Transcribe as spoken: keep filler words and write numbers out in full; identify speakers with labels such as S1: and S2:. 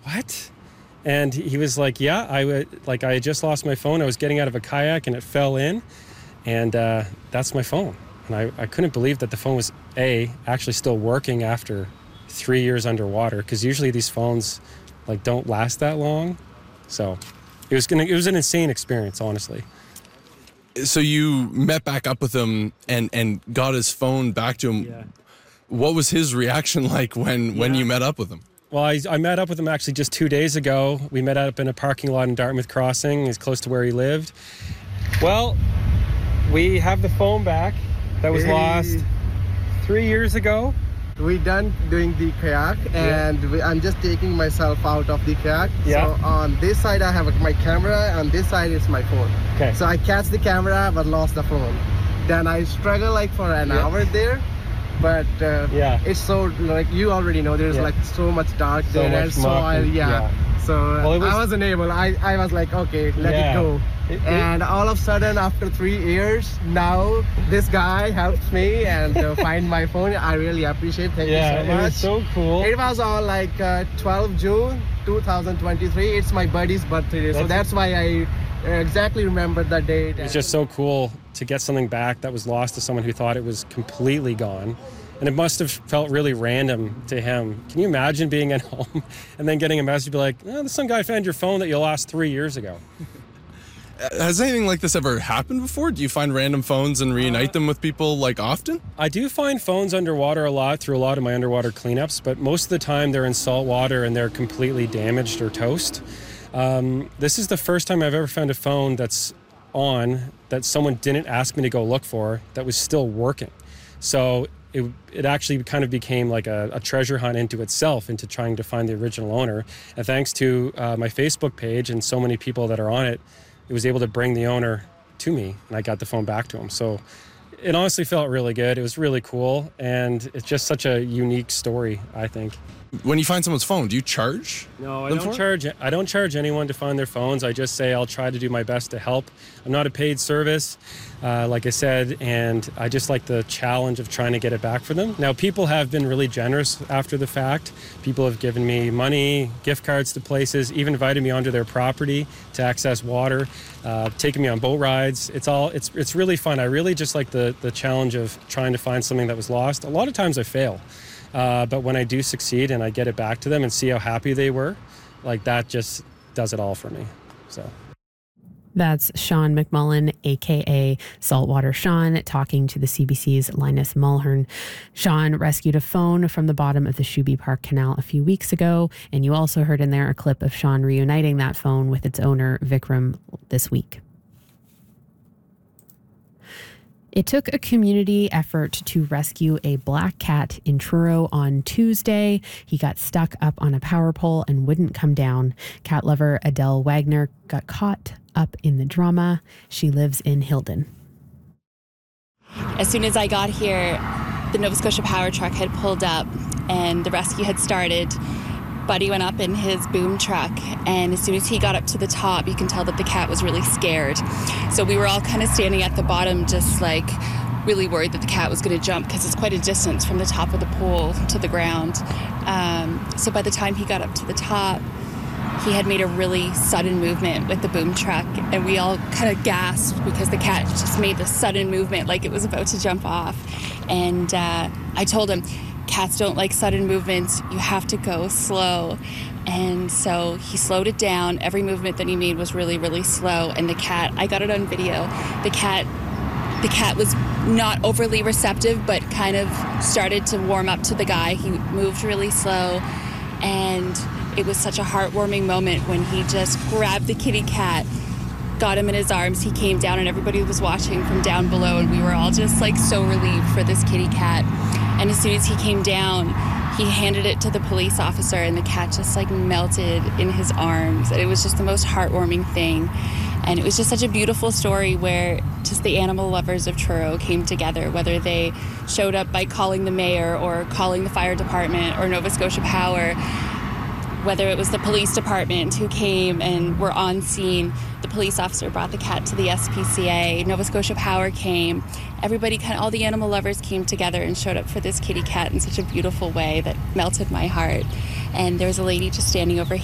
S1: what? And he was like, yeah, I would, like I had just lost my phone. I was getting out of a kayak and it fell in, and uh, that's my phone. And I, I couldn't believe that the phone was, A, actually still working after three years underwater, because usually these phones like don't last that long. So it was gonna, it was an insane experience, honestly.
S2: So you met back up with him and, and got his phone back to him.
S1: Yeah.
S2: What was his reaction like when, when
S1: Yeah.
S2: you met up with him?
S1: Well, I, I met up with him actually just two days ago. We met up in a parking lot in Dartmouth Crossing. It's close to where he lived. Well, we have the phone back that was
S3: Hey.
S1: lost three years ago.
S3: We done doing the kayak, and
S1: Yeah.
S3: we, I'm just taking myself out of the kayak.
S1: Yeah.
S3: So on this side I have my camera, on this side is my phone.
S1: Okay.
S3: So I catch the camera but lost the phone. Then I struggle like for an
S1: Yeah.
S3: hour there, but uh,
S1: Yeah.
S3: it's so, like you already know, there's
S1: Yeah.
S3: like so much dark
S1: So
S3: there,
S1: much
S3: and so
S1: muck
S3: I,
S1: and-
S3: yeah.
S1: yeah.
S3: So
S1: Well, it was-
S3: I wasn't able. I, I was like, okay, let
S1: Yeah.
S3: it go.
S1: It- it-
S3: and all of a sudden, after three years, now this guy helps me and uh, find my phone. I really appreciate. Thank
S1: Yeah,
S3: you so
S1: it
S3: much.
S1: was so cool.
S3: It was on like uh, twelve June two thousand twenty-three. It's my buddy's birthday, so
S1: That's-
S3: that's why I uh, exactly remember the date.
S1: It's just so cool to get something back that was lost to someone who thought it was completely gone. And it must have felt really random to him. Can you imagine being at home and then getting a message be like, oh, some guy found your phone that you lost three years ago?
S2: Has anything like this ever happened before? Do you find random phones and reunite them with people like often?
S1: I do find phones underwater a lot through a lot of my underwater cleanups, but most of the time they're in salt water and they're completely damaged or toast. Um, this is the first time I've ever found a phone that's on that someone didn't ask me to go look for that was still working. So it, it actually kind of became like a, a treasure hunt into itself, into trying to find the original owner. And thanks to uh, my Facebook page and so many people that are on it, it was able to bring the owner to me, and I got the phone back to him. So it honestly felt really good. It was really cool, and it's just such a unique story, I think.
S2: When you find someone's phone, do you charge?
S1: No, I
S2: them
S1: don't
S2: for it?
S1: charge. I don't charge anyone to find their phones. I just say I'll try to do my best to help. I'm not a paid service, uh, like I said, and I just like the challenge of trying to get it back for them. Now, people have been really generous after the fact. People have given me money, gift cards to places, even invited me onto their property to access water, uh, taking me on boat rides. It's all. It's it's really fun. I really just like the the challenge of trying to find something that was lost. A lot of times I fail. Uh, but when I do succeed and I get it back to them and see how happy they were, like that just does it all for me. So
S4: that's Sean McMullen, a k a. Saltwater Sean, talking to the C B C's Linus Mulhern. Sean rescued a phone from the bottom of the Shuby Park Canal a few weeks ago, and you also heard in there a clip of Sean reuniting that phone with its owner, Vikram, this week. It took a community effort to rescue a black cat in Truro on Tuesday. He got stuck up on a power pole and wouldn't come down. Cat lover Adele Wagner got caught up in the drama. She lives in Hilden.
S5: As soon as I got here, the Nova Scotia Power truck had pulled up and the rescue had started. Buddy went up in his boom truck, and as soon as he got up to the top, you can tell that the cat was really scared. So we were all kind of standing at the bottom, just like really worried that the cat was going to jump, because it's quite a distance from the top of the pool to the ground. Um, so by the time he got up to the top, he had made a really sudden movement with the boom truck, and we all kind of gasped because the cat just made this sudden movement like it was about to jump off. And uh, I told him, cats don't like sudden movements. You have to go slow. And so he slowed it down. Every movement that he made was really, really slow. And the cat, I got it on video, the cat the cat was not overly receptive, but kind of started to warm up to the guy. He moved really slow, and it was such a heartwarming moment when he just grabbed the kitty cat, got him in his arms. He came down, and everybody was watching from down below, and we were all just like so relieved for this kitty cat. And as soon as he came down, he handed it to the police officer, and the cat just like melted in his arms. And it was just the most heartwarming thing. And it was just such a beautiful story where just the animal lovers of Truro came together, whether they showed up by calling the mayor or calling the fire department or Nova Scotia Power, whether it was the police department who came and were on scene. The police officer brought the cat to the S P C A, Nova Scotia Power came. Everybody, kind of, all the animal lovers came together and showed up for this kitty cat in such a beautiful way that melted my heart. And there was a lady just standing over